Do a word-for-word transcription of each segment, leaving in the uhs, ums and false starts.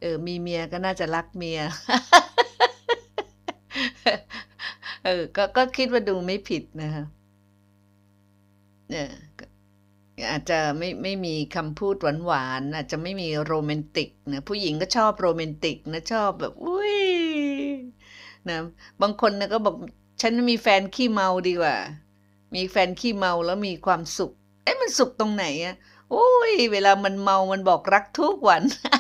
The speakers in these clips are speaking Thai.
เออมีเมียก็น่าจะรักเมีย เออก็ก็คิดว่าดูไม่ผิดนะคะเนี่ยอาจจะไม่ไม่มีคำพูดหวานๆอาจจะไม่มีโรแมนติกนะผู้หญิงก็ชอบโรแมนติกนะชอบแบบอุ้ยนะบางคนนะก็บอกฉันมีแฟนขี้เมาดีกว่ามีแฟนขี้เมาแล้วมีความสุขเอ๊ะมันสุขตรงไหนอะโอ้ยเวลามันเมามันบอกรักทุกวัน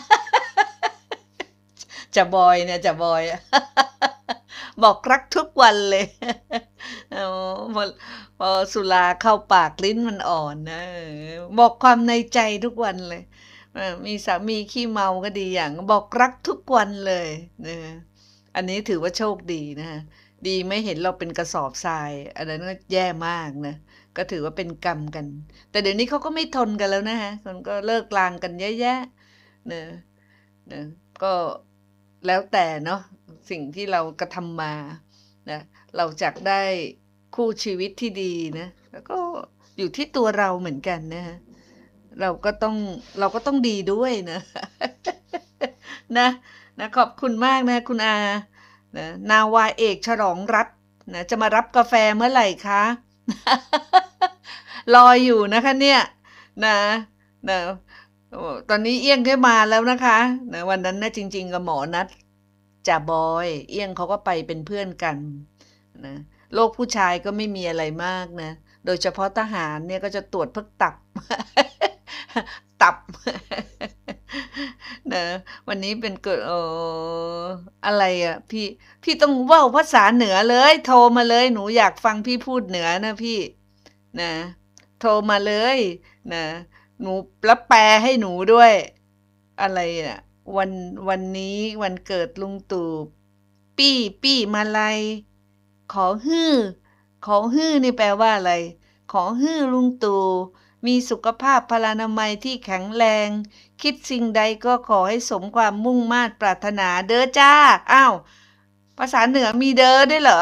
จะบอยเนี่ยจะบอยบอกรักทุกวันเลยอพอพอสุราเข้าปากลิ้นมันอ่อนนะบอกความในใจทุกวันเลยมีสามีขี้เมาก็ดีอย่างบอกรักทุกวันเลยนะอันนี้ถือว่าโชคดีนะฮะดีไม่เห็นเราเป็นกระสอบทรายอันนั้นก็แย่มากนะก็ถือว่าเป็นกรรมกันแต่เดี๋ยวนี้เขาก็ไม่ทนกันแล้วนะฮะคนก็เลิกลางกันเยอะแยะนะนะก็แล้วแต่เนาะสิ่งที่เรากระทำมานะเราจักได้คู่ชีวิตที่ดีนะแล้วก็อยู่ที่ตัวเราเหมือนกันนะฮะเราก็ต้องเราก็ต้องดีด้วยนะ นะนะขอบคุณมากนะคุณอานะนาวาเอกฉลองรัตน์นะจะมารับกาแฟเมื่อไหร่คะ รออยู่นะคะเนี่ยนะนะโอ้ตอนนี้เอี้ยงก็มาแล้วนะคะนะวันนั้นนะจริงๆกับหมอนัดจ่าบอยเอี้ยงเขาก็ไปเป็นเพื่อนกันนะโลกผู้ชายก็ไม่มีอะไรมากนะโดยเฉพาะทหารเนี่ยก็จะตรวจเพิกตับ ตับ นะวันนี้เป็นเกิดเอออะไรอ่ะพี่พี่ต้องเว้าภาษาเหนือเลยโทรมาเลยหนูอยากฟังพี่พูดเหนือนะพี่นะโทรมาเลยนะหนูแล้วแปลให้หนูด้วยอะไรน่ะวันวันนี้วันเกิดลุงตู่ปี้ปี้มาลัยขอฮื้อขอฮื้อนี่แปลว่าอะไรขอฮื้อลุงตู่มีสุขภาพพลานามัยที่แข็งแรงคิดสิ่งใดก็ขอให้สมความมุ่งมา่ปรารถนาเด้อจ้าอ้าวภาษาเหนือมีเด้อด้วยเหรอ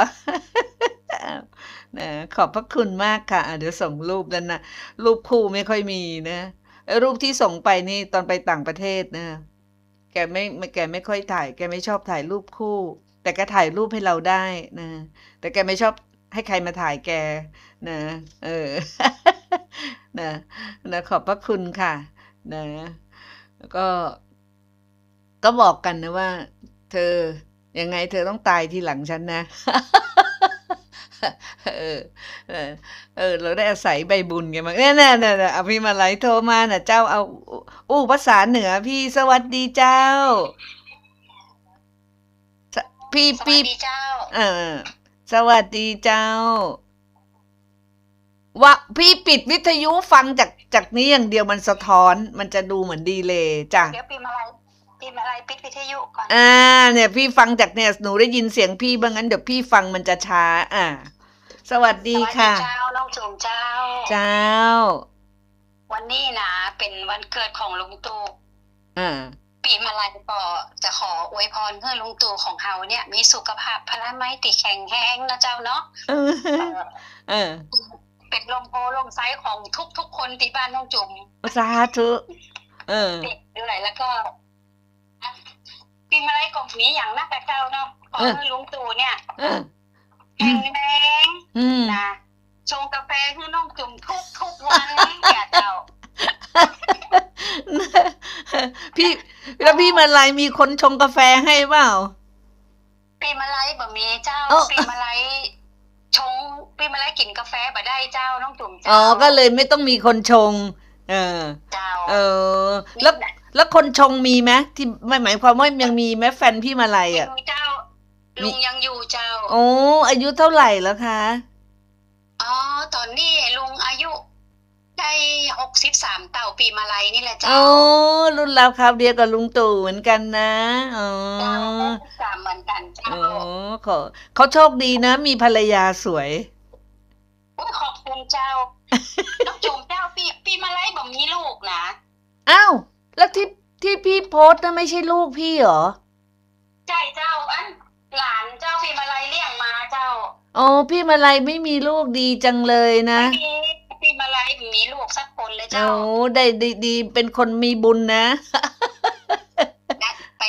นะขอบพระคุณมากค่ะเดี๋ยวส่งรูปแล้วนะรูปคู่ไม่ค่อยมีนะรูปที่ส่งไปนี่ตอนไปต่างประเทศนะแกไม่แกไม่ค่อยถ่ายแกไม่ชอบถ่ายรูปคู่แต่แกถ่ายรูปให้เราได้นะแต่แกไม่ชอบให้ใครมาถ่ายแกนะเออ นะนะขอบพระคุณค่ะนะแล้วก็ก็บอกกันนะว่าเธอยังไงเธอต้องตายทีหลังฉันนะ เออเออเออเราได้อาศัยใบบุญกันมาเนี่ยเนี่ยเนี่ยเอาพี่มาไลฟ์โทรมาน่ะเจ้าเอาอู้ภาษาเหนือพี่สวัสดีเจ้าพี่สวัสพี่ดีเจ้าเออสวัสดีเจ้าว่าพี่ปิดวิทยุฟังจากจากนี้อย่างเดียวมันสะท้อนมันจะดูเหมือนดีเลย์จ้ะเดี๋ยวปีมาลัยปีมาลัยปิดวิทยุก่อนอ่าเนี่ยพี่ฟังจากเนี่ยหนูได้ยินเสียงพี่บ้างงั้นเดี๋ยวพี่ฟังมันจะช้าอ่าสวัสดีสวัสดีค่ะเจ้าน้องจุ๋มเจ้าเจ้าวันนี้นะเป็นวันเกิดของลุงตู่อ่าปีมาลัยก็จะขออวยพรให้ลุงตู่ของเฮาเนี่ยมีสุขภาพพลามัยติแข็งแรงนะเจ้าเนาะเออเออเป็นลมโพลมไซของทุกทุกคนที่บ้านน้องจุ๋มสาธุเออดูไหนแล้วก็ปีมาลัยก็มีอย่างนักเจ้าเนาะขอให้ลุงตู่เนี่ยแข็งแรงนะชงกาแฟให้น้องจุ๋มทุกทุกวันแก่เจ้าพี่แล้วพี่มาลัยมีคนชงกาแฟให้เปล่าปีมาลัยบ่มีเจ้าปีมาลัยชงปีมาลัยกินกาแฟบ่ได้เจ้าน้องจุ๋มเจ้าอ๋อก็เลยไม่ต้องมีคนชงเออเจ้าเออแล้วแล้วคนชงมีไหมที่ไม่หมายความว่ายังมีไหมแฟนพี่มาลัยอ่ะเจ้าลุงยังอยู่เจ้าโอ้อายุเท่าไหร่แล้วคะอ๋อตอนนี้ลุงอายุได้หกสิบสามเต่าปีมาลัยนี่แหละเจ้าโอ้รุ่นราวคราวเดียวกับลุงตู่เหมือนกันนะอ๋อสามเหมือนกันเจ้าโอ้เขาเขาโชคดีนะมีภรรยาสวยขอบคุณเจ้าน้องจุ๋มเจ้าปีปีมาลัยบ่มีลูกนะอ้าวแล้วที่ที่พี่โพสต์นั่นไม่ใช่ลูกพี่เหรอใช่เจ้าอันหลานเจ้าปีมาลัยเลี้ยงมาเจ้าอ๋อพี่มาลัยไม่มีลูกดีจังเลยนะปีมาลัยมีลูกสักคนเลยเจ้าโอ้ได้ดีดีเป็นคนมีบุญนะไป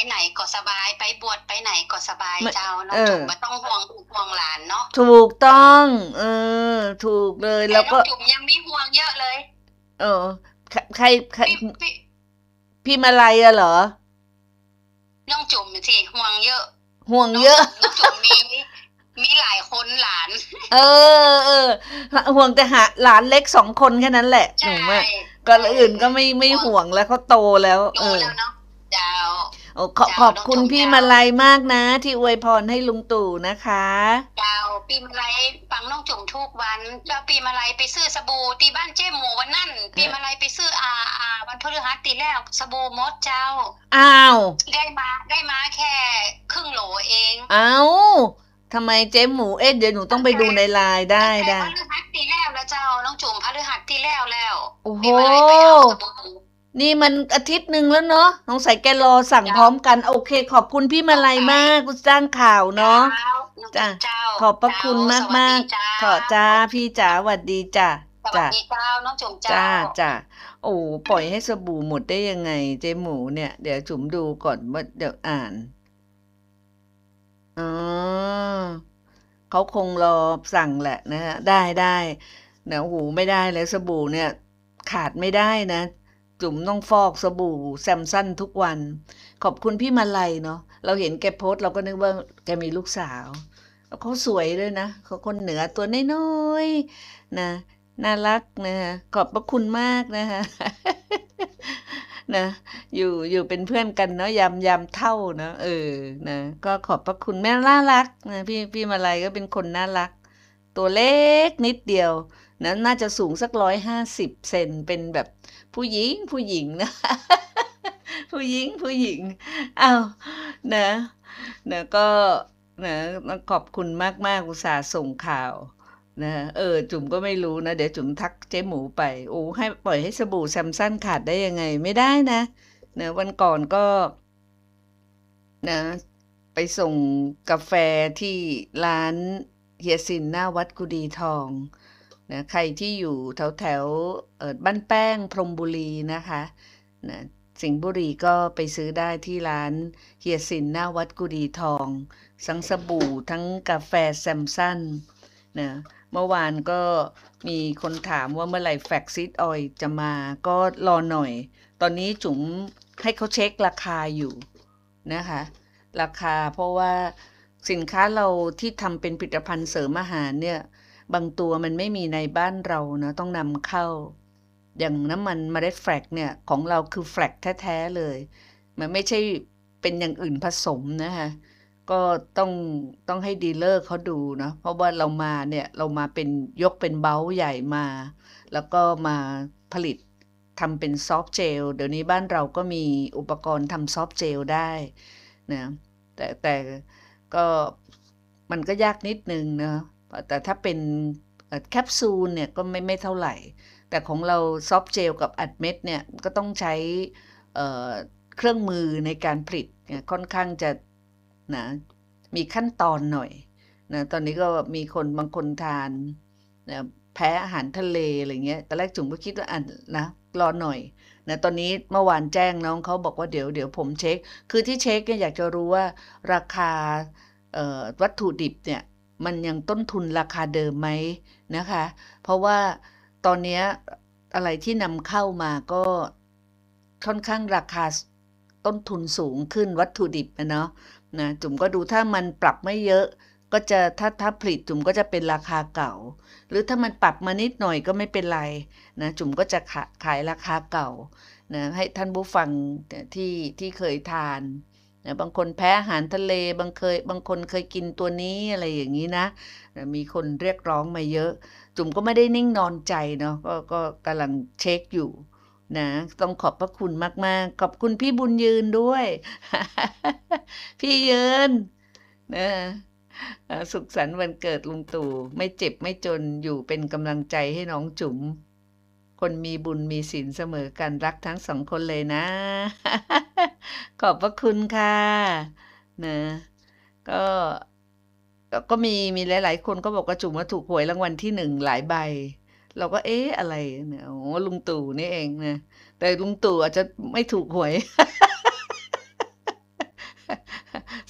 ไหนก็สบายไปบวชไปไหนก็สบายไม่เจ้าน้อเองจุ๋อมบ่ต้องห่วงลูกห่วงหลานเนาะถูกต้อง เออ ถูกเลยแต่แล้วน้อก็งจุ๋มยังมีห่วงเยอะเลยเออ ข ใคร ใครพี่ พี่พี่มาลัยอะเหรอ? น้องจุ๋มสิห่วงเยอะห่วงน้องเยอะจุ๋ม น้องจุ๋มมี มีหลายคนหลานเออ ๆ ห ห่วงแต่หา หลานเล็ก สอง คนแค่นั้นแหละใชหนู่ อะใก็ช่อื่นก็ไม่ ไม่ห่วงห่วงแล้ว เขาโตแล้วโตเออแล้วเนาะ เจ้าโอ้ ขอเจ้าขอบน้องคุจุ๋ณมพี่เจ้ามาลัยมากนะ ที่อวยพรให้ลุงตู่นะคะเจ้า ปีมาลัยฟังน้องจุ๋มทุกวัน แล้วปีมาลัยไปซื้อสบู่ที่บ้านเจ๊หมูวันนั้น ปีมาลัยไปซื้อ อ่า อ่า วันพฤหัสที่แล้ว สบู่หมดเจ้าอ้าวได้มา ได้มาแค่ครึ่งโหลเองอ้าว ทำไมเจ๊หมู เอ๊ะ เดี๋ยวหนูต้ตัอ้งงไปแต่ดูใน ไลน์ ไดตั้งแต่้พๆฤหัสที่แล้วแล้วเจ้า น้องจุ๋ม พฤหัสที่แล้วแล้วโอ้โฮปีมาลัยไปเอาสบู่นี่มันอาทิตย์หนึ่งแล้วเนาะ สงสัยแกรอสั่งจ้ะพร้อมกัน โอเค ขอบคุณพี่มาลัยมาก ผู้สร้างข่าวเนาะเจ้า น้องจ้ะจุ๋มเจ้าขอบพระเจ้าคุณสวัสมาดีกเจ้าๆ ขอ จ้ะ พี่จ๋า หวัดดีจ้ะสวัจ้ะสดีเจ้า น้องจุ๋มเจ้าจ้ะ จ้ะ โอ้โฮ ปล่อยให้สบู่หมดได้ยังไงเจ๊หมูเนี่ย เดี๋ยวจุ๋มดูก่อนว่า เดี๋ยวอ่าน อ๋อ เขาคงรอสั่งแหละนะคะ ได้ ๆ เนี่ย โอ้โฮ ไม่ได้เลยสบู่เนี่ย ขาดไม่ได้นะ จุ๋มต้องฟอกสบู่ Samsung ทุกวัน ขอบคุณพี่มาลัยเนาะ เราเห็นแกโพสต์ เราก็นึกว่าแกมีลูกสาว แล้วเขาสวยด้วยนะ เขาคนเหนือตัวน้อย ๆ นะ น่ารักนะคะ ขอบพระคุณมากนะคะ นะ อยู่ อยู่เป็นเพื่อนกันเนาะ ยาม ยามเฒ่าเนาะ เออ นะ ก็ขอบพระคุณ แม่น่ารักนะ พี่ พี่มาลัยก็เป็นคนน่ารัก ตัวเล็กนิดเดียวนะ น่าจะสูงสัก หนึ่งร้อยห้าสิบ เซน เป็นแบบผู้หญิง ผู้หญิง นะ ผู้หญิง ผู้หญิง อ้าว นะ นะ ก็ นะ ต้องขอบคุณมาก ๆ อุตส่าห์ส่งข่าวนะคะ เออ จุ๋มก็ไม่รู้นะ เดี๋ยวจุ๋มทักเจ๊หมูไป โอ้ ให้ ปล่อยให้สบู่ Samsung ขาดได้ยังไง ไม่ได้นะ นะ วันก่อนก็ นะ ไปส่งกาแฟที่ร้านเฮียซินหน้าวัดกุดีทองนะ ใครที่อยู่แถว ๆ เอ่อ บ้านแป้ง พรหมบุรีนะคะ นะ สิงห์บุรีก็ไปซื้อได้ที่ร้านเฮียซินหน้าวัดกุดีทอง ทั้งสบู่ ทั้งกาแฟ Samsung นะ เมื่อวานก็มีคนถามว่าเมื่อไหร่ Flaxseed Oil จะมา ก็รอหน่อย ตอนนี้จุ๋มให้เขาเช็กราคาอยู่นะคะ ราคา เพราะว่าสินค้าเราที่ทำเป็นผลิตภัณฑ์เสริมอาหารเนี่ย บางตัวมันไม่มีในบ้านเรานะ ต้องนำเข้า อย่างน้ำมันเมล็ดแฟลกเนี่ย ของเราคือแฟลกแท้ ๆ เลย มันไม่ใช่เป็นอย่างอื่นผสมนะคะ ก็ต้อง ต้องให้ดีลเลอร์เขาดูเนาะ เพราะว่าเรามาเนี่ย เรามาเป็น ยกเป็นเบาต์ใหญ่มา แล้วก็มาผลิตทำเป็นซอฟต์เจล เดี๋ยวนี้บ้านเราก็มีอุปกรณ์ทำซอฟต์เจลได้นะ แต่ แต่ก็มันก็ยากนิดหนึ่งเนาะ แต่ถ้าเป็น เอ่อ แคปซูลเนี่ยก็ไม่ ไม่เท่าไร แต่ของเราซอฟต์เจลกับอัดเม็ดเนี่ย ก็ต้องใช้ เอ่อ เครื่องมือในการผลิตเนี่ย ค่อนข้างจะ นะ มีขั้นตอนหน่อยนะ ตอนนี้ก็มีคนบางคนทาน นะ แพ้อาหารทะเล อะไรเงี้ย ตอนแรกจุ๋มก็คิดว่า อะ นะ รอหน่อยนะ ตอนนี้เมื่อวานแจ้งน้องเขาบอกว่า เดี๋ยว เดี๋ยวผมเช็ก คือที่เช็กเนี่ยอยากจะรู้ว่าราคา เอ่อ วัตถุดิบเนี่ย มันยังต้นทุนราคาเดิมไหมนะคะ เพราะว่าตอนเนี้ย อะไรที่นำเข้ามาก็ค่อนข้างราคา ส ต้นทุนสูงขึ้น วัตถุดิบอะเนาะ นะ จุ๋มก็ดูถ้ามันปรับไม่เยอะ ก็จะ ถ้า ถ้าผลิตจุ๋มก็จะเป็นราคาเก่า หรือถ้ามันปรับมานิดหน่อยก็ไม่เป็นไรนะ จุ๋มก็จะ ขะ ขายราคาเก่านะ ให้ท่านผู้ฟัง เนี่ย ที่ ที่เคยทานนะ บางคนแพ้อาหารทะเล บางเคย บางคนเคยกินตัวนี้ อะไรอย่างงี้นะนะ มีคนเรียกร้องมาเยอะ จุ๋มก็ไม่ได้นิ่งนอนใจเนาะ ก็ ก็กำลังเช็กอยู่นะ ต้องขอบพระคุณมาก ๆ ขอบคุณพี่บุญยืนด้วย พี่ยืน นะ เอ่อ สุขสันต์วันเกิดลุงตู่ ไม่เจ็บไม่จน อยู่เป็นกำลังใจให้น้องจุ๋ม คนมีบุญมีศีลเสมอกัน รักทั้ง สอง คนเลยนะ ขอบพระคุณค่ะ นะ ก็ ก็ ก็มี มีหลาย ๆ คนก็บอกว่าจุ๋มอะถูกหวยรางวัลที่ หนึ่ง หลายใบ เราก็ เอ๊ะ อะไรเนี่ย อ๋อ ลุงตู่นี่เองนะ แต่ลุงตู่อาจจะไม่ถูกหวย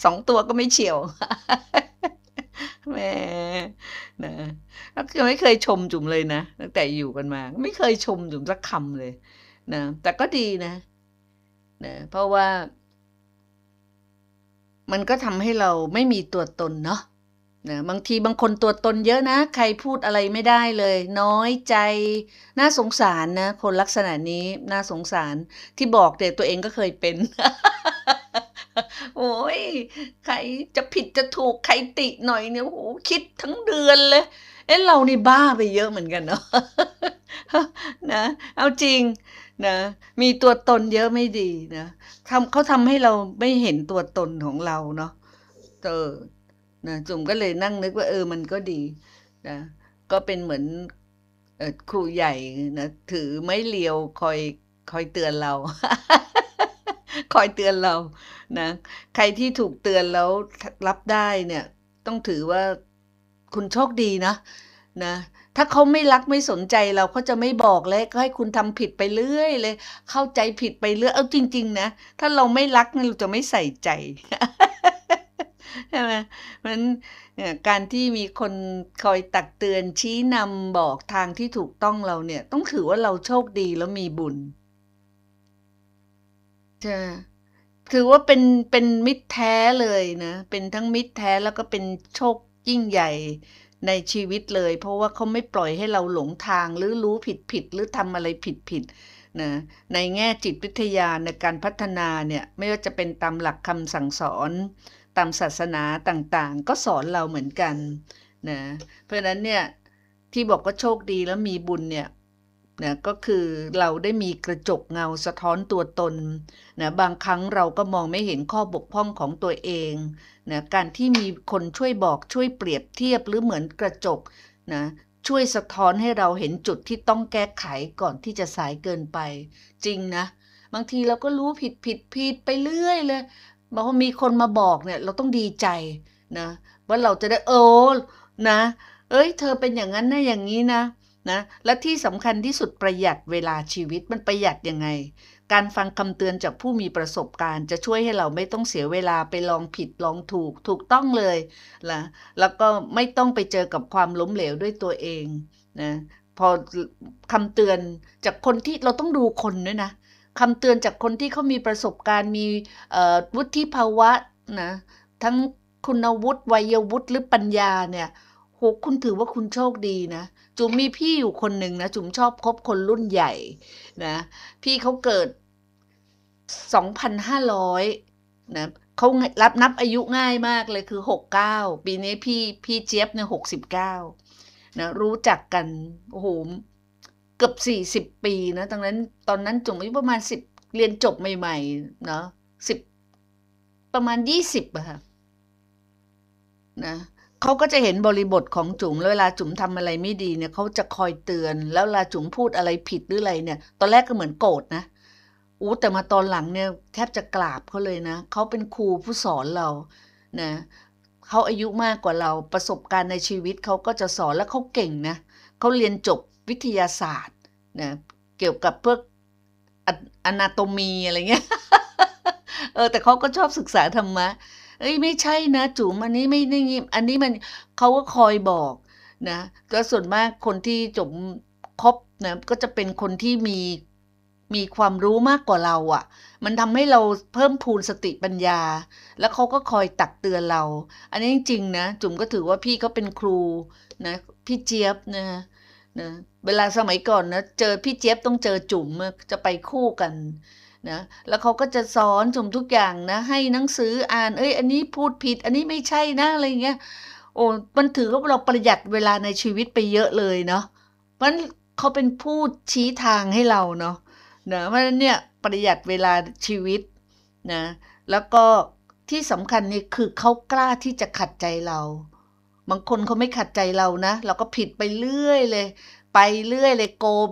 สองตัวก็ไม่เฉียว แหม นะ แล้วคือไม่เคยชมจุ๋มเลยนะ ตั้งแต่อยู่กันมา ไม่เคยชมจุ๋มสักคำเลยนะ แต่ก็ดีนะ นะ เพราะว่า มันก็ทำให้เราไม่มีตัวตนเนาะ นะ บางทีบางคนตัวตนเยอะนะ ใครพูดอะไรไม่ได้เลย น้อยใจ น่าสงสารนะ คนลักษณะนี้น่าสงสาร ที่บอกเนี่ยตัวเองก็เคยเป็น โอ๊ย ใครจะผิดจะถูก ใครติหน่อยเนี่ย โอ้โฮ คิดทั้งเดือนเลย เอ๊ะ เรานี่บ้าไปเยอะเหมือนกันเนาะ นะ เอาจริงนะ มีตัวตนเยอะไม่ดีนะ ทำ เขาทำให้เราไม่เห็นตัวตนของเราเนาะ เออ นะ จุ๋มก็เลยนั่งนึกว่า เออ มันก็ดีนะ ก็เป็นเหมือน เอ่อ ครูใหญ่นะ ถือไม้เรียวคอย คอยเตือนเรา คอยเตือนเรานะ ใครที่ถูกเตือนแล้ว ท รับได้เนี่ย ต้องถือว่าคุณโชคดีนะ นะ ถ้าเขาไม่รักไม่สนใจเราเขาจะไม่บอกและก็ให้คุณทำผิดไปเรื่อยเลย เข้าใจผิดไปเรื่อย เอาจริง ๆ นะ ถ้าเราไม่รักเนี่ยเราจะไม่ใส่ใจ ใช่ไหม เพราะฉะนั้น เอ่อ การที่มีคนคอยตักเตือนชี้นำบอกทางที่ถูกต้องเราเนี่ย ต้องถือว่าเราโชคดีแล้วมีบุญ ใช่ ถือว่าเป็น เป็นมิตรแท้เลยนะ เป็นทั้งมิตรแท้แล้วก็เป็นโชคยิ่งใหญ่ในชีวิตเลย เพราะว่าเขาไม่ปล่อยให้เราหลงทาง หรือรู้ผิด ๆ หรือทำอะไรผิด ๆ นะ ในแง่จิตวิทยาในการพัฒนาเนี่ย ไม่ว่าจะเป็นตามหลักคำสั่งสอน ตามศาสนาต่าง ๆ ก็สอนเราเหมือนกันนะ เพราะฉะนั้นเนี่ย ที่บอกว่าโชคดีแล้วมีบุญเนี่ย นะ ก็คือเราได้มีกระจกเงาสะท้อนตัวตนนะ บางครั้งเราก็มองไม่เห็นข้อบกพร่องของตัวเองนะ การที่มีคนช่วยบอกช่วยเปรียบเทียบหรือเหมือนกระจกนะ ช่วยสะท้อนให้เราเห็นจุดที่ต้องแก้ไขก่อนที่จะสายเกินไป จริงนะ บางทีเราก็รู้ผิด ๆ ผิดไปเรื่อยเลย พอมีคนมาบอกเนี่ย เราต้องดีใจนะว่าเราจะได้ โอ้ นะ เฮ้ย เธอเป็นอย่างงั้นนะ อย่างงี้นะ นะ และที่สำคัญที่สุดประหยัดเวลาชีวิต มันประหยัดยังไง? การฟังคำเตือนจากผู้มีประสบการณ์จะช่วยให้เราไม่ต้องเสียเวลาไปลองผิดลองถูก ถูกต้องเลยนะ แล้วก็ไม่ต้องไปเจอกับความล้มเหลวด้วยตัวเองนะ พอ ล คำเตือนจากคนที่ เราต้องดูคนด้วยนะ คำเตือนจากคนที่เขามีประสบการณ์ มี เอ่อ วุฒิภาวะนะ ทั้งคุณวุฒิ วัยวุฒิ หรือปัญญาเนี่ย โอ้โฮ คุณถือว่าคุณโชคดีนะ จุ๋มมีพี่อยู่คนหนึ่งนะ จุ๋มชอบคบคนรุ่นใหญ่นะ พี่เขาเกิด สองพันห้าร้อย นะ เขา ง รับ นับอายุง่ายมากเลยคือ หกเก้า ปีนี้พี่ พี่เจี๊ยบเนี่ย หกสิบเก้า นะ รู้จักกัน โอ้โฮ เกือบ สี่สิบ ปีนะ ตอนนั้น ตอนนั้นจุ๋มอายุประมาณ สิบ เรียนจบใหม่ ๆ เนาะ สิบ ประมาณ ยี่สิบ อะค่ะ นะ เขาก็จะเห็นบริบทของจุ๋ม แล้วเวลาจุ๋มทำอะไรไม่ดีเนี่ย เขาจะคอยเตือน แล้วเวลาจุ๋มพูดอะไรผิดหรืออะไรเนี่ย ตอนแรกก็เหมือนโกรธนะ โอ้ แต่มาตอนหลังเนี่ยแทบจะกราบเขาเลยนะ เขาเป็นครูผู้สอนเรานะ เขาอายุมากกว่าเรา ประสบการณ์ในชีวิตเขาก็จะสอน แล้วเขาเก่งนะ เขาเรียนจบวิทยาศาสตร์นะ เกี่ยวกับพวก อะ Anatomy อะไรเงี้ย เออ แต่เขาก็ชอบศึกษาธรรมะ เฮ้ย ไม่ใช่นะจุ๋ม อันนี้ไม่ได้งี้ อันนี้มัน เขาก็คอยบอกนะ แล้วส่วนมากคนที่จุ๋มคบนะ ก็จะเป็นคนที่มี มีความรู้มากกว่าเราอะ มันทำให้เราเพิ่มพูนสติปัญญา แล้วเขาก็คอยตักเตือนเรา อันนี้จริง ๆ นะ จุ๋มก็ถือว่าพี่เขาเป็นครูนะ พี่เจี๊ยบนะคะ นะ เวลาสมัยก่อนนะ เจอพี่เจี๊ยบต้องเจอจุ๋มอะ จะไปคู่กันนะ แล้วเขาก็จะสอนจุ๋มทุกอย่างนะ ให้หนังสืออ่าน เฮ้ย อันนี้พูดผิด อันนี้ไม่ใช่นะ อะไรอย่างเงี้ย โอ้ มันถือว่าเราประหยัดเวลาในชีวิตไปเยอะเลยเนาะ เพราะงั้นเขาเป็นผู้ชี้ทางให้เราเนาะ นะ เพราะฉะนั้นเนี่ยประหยัดเวลาชีวิตนะ แล้วก็ที่สำคัญนี่คือเขากล้าที่จะขัดใจเรา บางคนเขาไม่ขัดใจเรานะ เราก็ผิดไปเรื่อยเลย ไปเรื่อยเลย โก